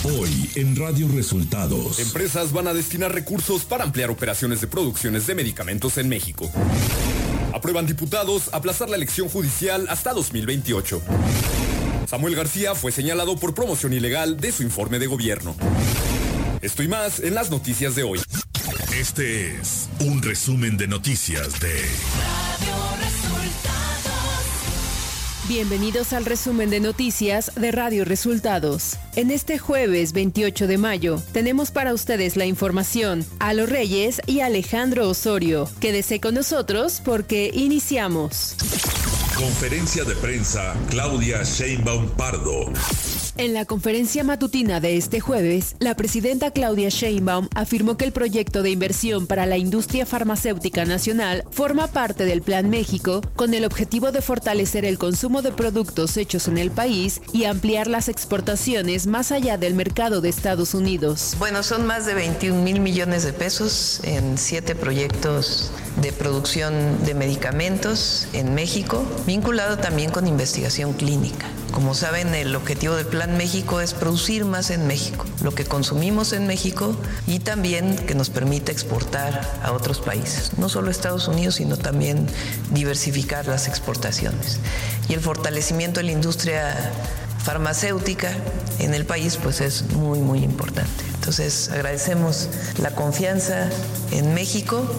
Hoy en Radio Resultados. Empresas van a destinar recursos para ampliar operaciones de producciones de medicamentos en México. Aprueban diputados aplazar la elección judicial hasta 2028. Samuel García fue señalado por promoción ilegal de su informe de gobierno. Esto y más en las noticias de hoy. Este es un resumen de noticias de Radio Resultados. Bienvenidos al resumen de noticias de Radio Resultados. En este jueves 28 de mayo tenemos para ustedes la información a los Reyes y Alejandro Osorio. Quédese con nosotros porque iniciamos. Conferencia de prensa Claudia Sheinbaum Pardo. En la conferencia matutina de este jueves, la presidenta Claudia Sheinbaum afirmó que el proyecto de inversión para la industria farmacéutica nacional forma parte del Plan México con el objetivo de fortalecer el consumo de productos hechos en el país y ampliar las exportaciones más allá del mercado de Estados Unidos. Bueno, son más de 21,000 millones de pesos en 7 proyectos de producción de medicamentos en México, vinculado también con investigación clínica. Como saben, el objetivo del Plan México es producir más en México, lo que consumimos en México y también que nos permita exportar a otros países, no solo a Estados Unidos, sino también diversificar las exportaciones. Y el fortalecimiento de la industria farmacéutica en el país pues es muy, muy importante. Entonces, agradecemos la confianza en México.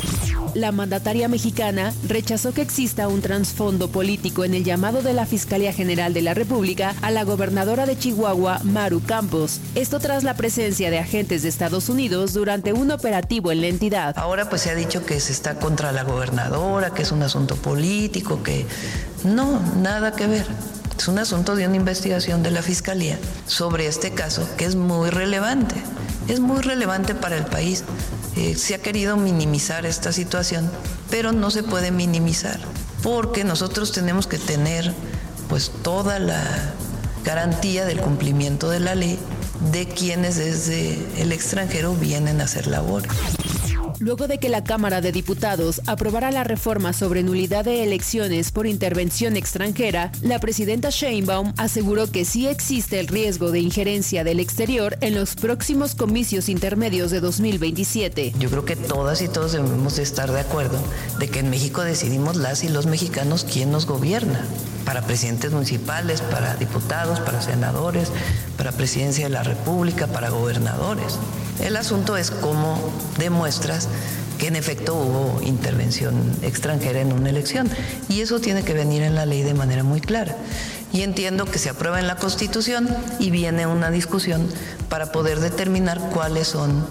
La mandataria mexicana rechazó que exista un trasfondo político en el llamado de la Fiscalía General de la República a la gobernadora de Chihuahua, Maru Campos. Esto tras la presencia de agentes de Estados Unidos durante un operativo en la entidad. Ahora pues se ha dicho que se está contra la gobernadora, que es un asunto político, que no, nada que ver. Es un asunto de una investigación de la Fiscalía sobre este caso que es muy relevante. Es muy relevante para el país. Se ha querido minimizar esta situación, pero no se puede minimizar, porque nosotros tenemos que tener pues toda la garantía del cumplimiento de la ley de quienes desde el extranjero vienen a hacer labores. Luego de que la Cámara de Diputados aprobara la reforma sobre nulidad de elecciones por intervención extranjera, la presidenta Sheinbaum aseguró que sí existe el riesgo de injerencia del exterior en los próximos comicios intermedios de 2027. Yo creo que todas y todos debemos de estar de acuerdo de que en México decidimos las y los mexicanos quién nos gobierna. Para presidentes municipales, para diputados, para senadores, para presidencia de la República, para gobernadores. El asunto es cómo demuestras que en efecto hubo intervención extranjera en una elección. Y eso tiene que venir en la ley de manera muy clara. Y entiendo que se aprueba en la Constitución y viene una discusión para poder determinar cuáles son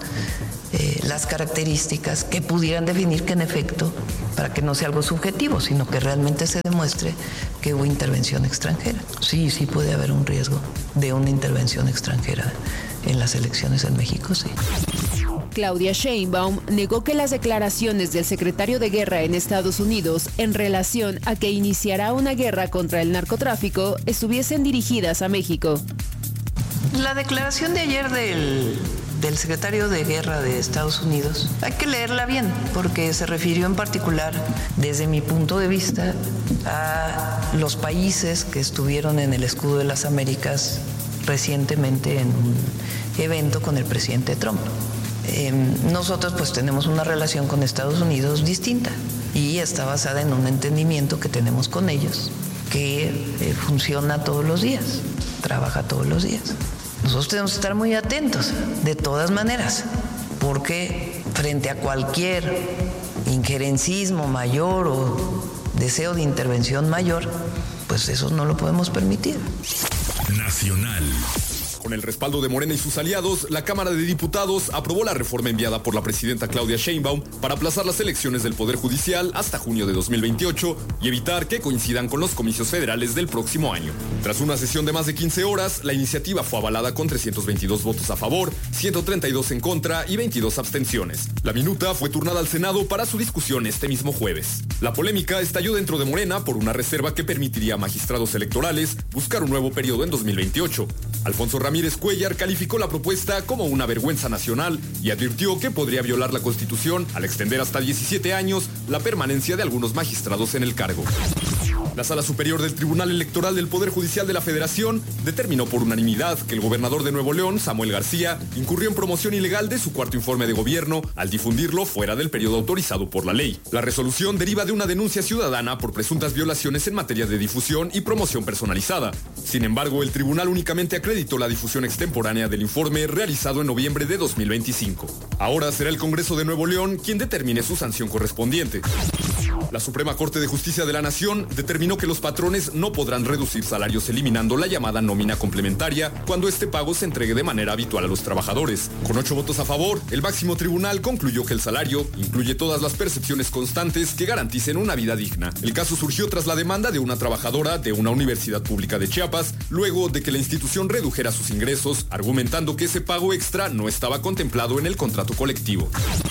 las características que pudieran definir que en efecto, para que no sea algo subjetivo, sino que realmente se demuestre que hubo intervención extranjera. Sí puede haber un riesgo de una intervención extranjera en las elecciones en México, sí. Claudia Sheinbaum negó que las declaraciones del secretario de Guerra en Estados Unidos en relación a que iniciará una guerra contra el narcotráfico estuviesen dirigidas a México. La declaración de ayer del secretario de Guerra de Estados Unidos, hay que leerla bien, porque se refirió en particular, desde mi punto de vista, a los países que estuvieron en el Escudo de las Américas recientemente en un evento con el presidente Trump. Nosotros pues tenemos una relación con Estados Unidos distinta y está basada en un entendimiento que tenemos con ellos, que funciona todos los días, trabaja todos los días. Nosotros tenemos que estar muy atentos, de todas maneras, porque frente a cualquier injerencismo mayor o deseo de intervención mayor, pues eso no lo podemos permitir. Nacional. Con el respaldo de Morena y sus aliados, la Cámara de Diputados aprobó la reforma enviada por la presidenta Claudia Sheinbaum para aplazar las elecciones del Poder Judicial hasta junio de 2028 y evitar que coincidan con los comicios federales del próximo año. Tras una sesión de más de 15 horas, la iniciativa fue avalada con 322 votos a favor, 132 en contra y 22 abstenciones. La minuta fue turnada al Senado para su discusión este mismo jueves. La polémica estalló dentro de Morena por una reserva que permitiría a magistrados electorales buscar un nuevo periodo en 2028. Alfonso Ramírez Cuellar calificó la propuesta como una vergüenza nacional y advirtió que podría violar la Constitución al extender hasta 17 años la permanencia de algunos magistrados en el cargo. La Sala Superior del Tribunal Electoral del Poder Judicial de la Federación determinó por unanimidad que el gobernador de Nuevo León, Samuel García, incurrió en promoción ilegal de su cuarto informe de gobierno al difundirlo fuera del periodo autorizado por la ley. La resolución deriva de una denuncia ciudadana por presuntas violaciones en materia de difusión y promoción personalizada. Sin embargo, el tribunal únicamente acreditó la difusión extemporánea del informe realizado en noviembre de 2025. Ahora será el Congreso de Nuevo León quien determine su sanción correspondiente. La Suprema Corte de Justicia de la Nación determinó que los patrones no podrán reducir salarios eliminando la llamada nómina complementaria cuando este pago se entregue de manera habitual a los trabajadores. Con 8 votos a favor, el máximo tribunal concluyó que el salario incluye todas las percepciones constantes que garanticen una vida digna. El caso surgió tras la demanda de una trabajadora de una universidad pública de Chiapas, luego de que la institución redujera sus ingresos, argumentando que ese pago extra no estaba contemplado en el contrato colectivo.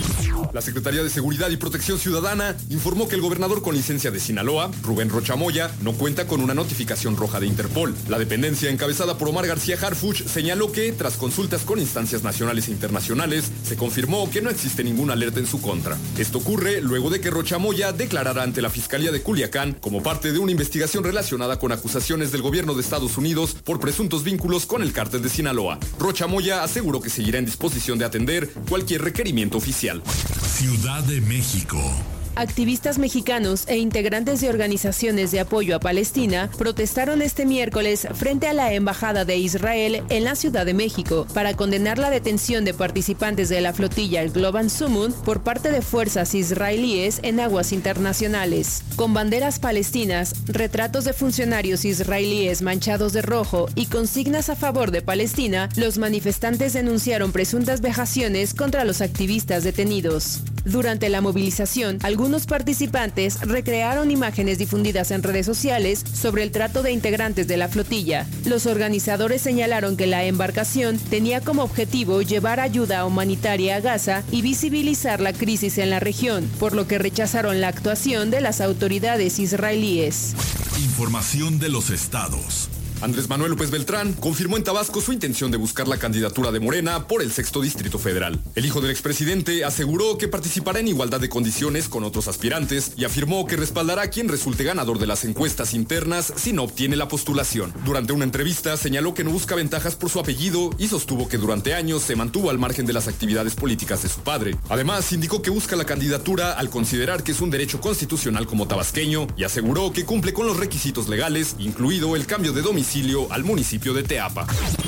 La Secretaría de Seguridad y Protección Ciudadana informó que el gobernador con licencia de Sinaloa, Rubén Rocha Moya, no cuenta con una notificación roja de Interpol. La dependencia encabezada por Omar García Harfuch señaló que, tras consultas con instancias nacionales e internacionales, se confirmó que no existe ninguna alerta en su contra. Esto ocurre luego de que Rocha Moya declarara ante la Fiscalía de Culiacán como parte de una investigación relacionada con acusaciones del gobierno de Estados Unidos por presuntos vínculos con el cártel de Sinaloa. Rocha Moya aseguró que seguirá en disposición de atender cualquier requerimiento oficial. Ciudad de México. Activistas mexicanos e integrantes de organizaciones de apoyo a Palestina protestaron este miércoles frente a la Embajada de Israel en la Ciudad de México para condenar la detención de participantes de la flotilla el Global Summon por parte de fuerzas israelíes en aguas internacionales. Con banderas palestinas, retratos de funcionarios israelíes manchados de rojo y consignas a favor de Palestina, los manifestantes denunciaron presuntas vejaciones contra los activistas detenidos. Durante la movilización, algunos participantes recrearon imágenes difundidas en redes sociales sobre el trato de integrantes de la flotilla. Los organizadores señalaron que la embarcación tenía como objetivo llevar ayuda humanitaria a Gaza y visibilizar la crisis en la región, por lo que rechazaron la actuación de las autoridades israelíes. Información de los estados. Andrés Manuel López Beltrán confirmó en Tabasco su intención de buscar la candidatura de Morena por el 6º Distrito Federal. El hijo del expresidente aseguró que participará en igualdad de condiciones con otros aspirantes y afirmó que respaldará a quien resulte ganador de las encuestas internas si no obtiene la postulación. Durante una entrevista señaló que no busca ventajas por su apellido y sostuvo que durante años se mantuvo al margen de las actividades políticas de su padre. Además, indicó que busca la candidatura al considerar que es un derecho constitucional como tabasqueño y aseguró que cumple con los requisitos legales, incluido el cambio de domicilio al municipio de Teapa.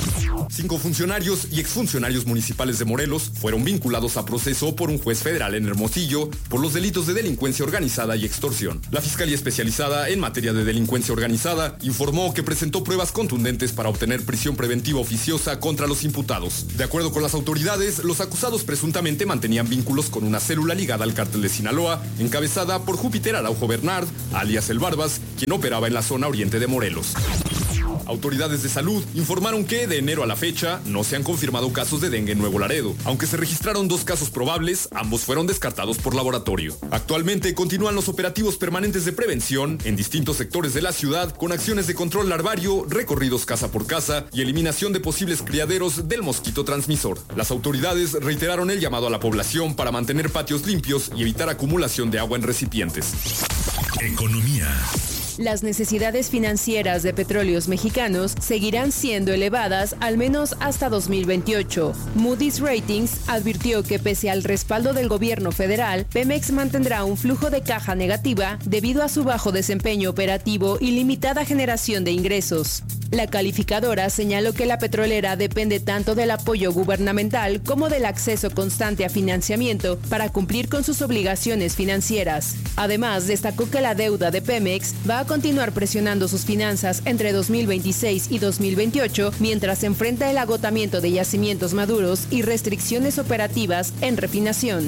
5 funcionarios y exfuncionarios municipales de Morelos fueron vinculados a proceso por un juez federal en Hermosillo por los delitos de delincuencia organizada y extorsión. La Fiscalía Especializada en materia de delincuencia organizada informó que presentó pruebas contundentes para obtener prisión preventiva oficiosa contra los imputados. De acuerdo con las autoridades, los acusados presuntamente mantenían vínculos con una célula ligada al cártel de Sinaloa, encabezada por Júpiter Araujo Bernard, alias El Barbas, quien operaba en la zona oriente de Morelos. Autoridades de salud informaron que de enero a la fecha no se han confirmado casos de dengue en Nuevo Laredo. Aunque se registraron 2 casos probables, ambos fueron descartados por laboratorio. Actualmente continúan los operativos permanentes de prevención en distintos sectores de la ciudad con acciones de control larvario, recorridos casa por casa y eliminación de posibles criaderos del mosquito transmisor. Las autoridades reiteraron el llamado a la población para mantener patios limpios y evitar acumulación de agua en recipientes. Economía. Las necesidades financieras de petróleos mexicanos seguirán siendo elevadas al menos hasta 2028. Moody's Ratings advirtió que pese al respaldo del gobierno federal, Pemex mantendrá un flujo de caja negativa debido a su bajo desempeño operativo y limitada generación de ingresos. La calificadora señaló que la petrolera depende tanto del apoyo gubernamental como del acceso constante a financiamiento para cumplir con sus obligaciones financieras. Además, destacó que la deuda de Pemex va a continuar presionando sus finanzas entre 2026 y 2028 mientras se enfrenta el agotamiento de yacimientos maduros y restricciones operativas en refinación.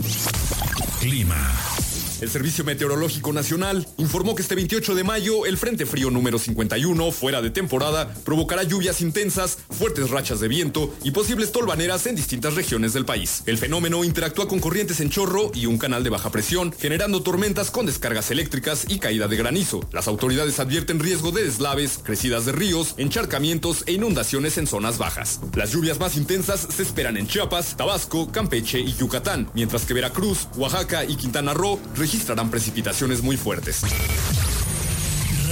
Clima. El Servicio Meteorológico Nacional informó que este 28 de mayo el Frente Frío número 51, fuera de temporada, provocará lluvias intensas, fuertes rachas de viento y posibles tolvaneras en distintas regiones del país. El fenómeno interactúa con corrientes en chorro y un canal de baja presión, generando tormentas con descargas eléctricas y caída de granizo. Las autoridades advierten riesgo de deslaves, crecidas de ríos, encharcamientos e inundaciones en zonas bajas. Las lluvias más intensas se esperan en Chiapas, Tabasco, Campeche y Yucatán, mientras que Veracruz, Oaxaca y Quintana Roo registrarán precipitaciones muy fuertes.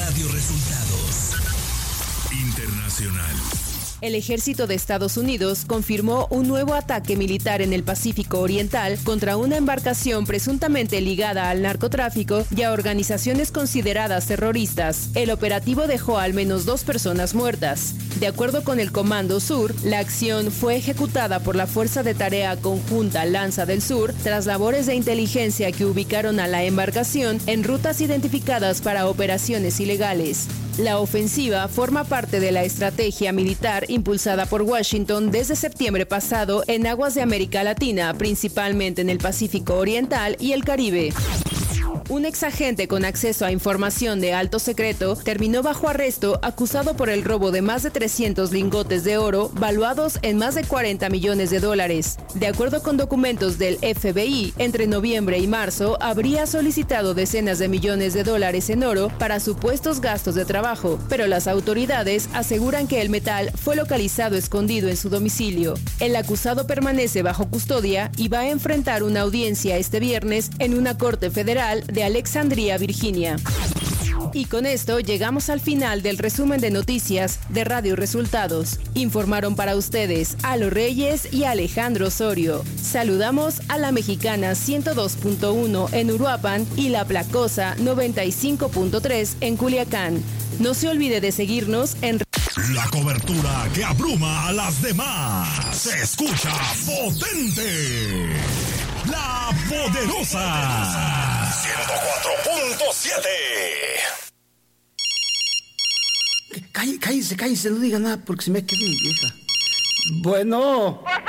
Radio Resultados Internacional. El ejército de Estados Unidos confirmó un nuevo ataque militar en el Pacífico Oriental contra una embarcación presuntamente ligada al narcotráfico y a organizaciones consideradas terroristas. El operativo dejó al menos 2 personas muertas. De acuerdo con el Comando Sur, la acción fue ejecutada por la Fuerza de Tarea Conjunta Lanza del Sur tras labores de inteligencia que ubicaron a la embarcación en rutas identificadas para operaciones ilegales. La ofensiva forma parte de la estrategia militar impulsada por Washington desde septiembre pasado en aguas de América Latina, principalmente en el Pacífico Oriental y el Caribe. Un exagente con acceso a información de alto secreto terminó bajo arresto acusado por el robo de más de 300 lingotes de oro valuados en más de $40 millones. De acuerdo con documentos del FBI, entre noviembre y marzo habría solicitado decenas de millones de dólares en oro para supuestos gastos de trabajo, pero las autoridades aseguran que el metal fue localizado escondido en su domicilio. El acusado permanece bajo custodia y va a enfrentar una audiencia este viernes en una corte federal de Alexandria, Virginia. Y con esto llegamos al final del resumen de noticias de Radio Resultados. Informaron para ustedes Alo Reyes y Alejandro Osorio. Saludamos a la Mexicana 102.1 en Uruapan y la Placosa 95.3 en Culiacán. No se olvide de seguirnos en... La cobertura que abruma a las demás. Se escucha potente. La Poderosa 104.7. Cállense, no digan nada porque se me queda mi vieja. Bueno.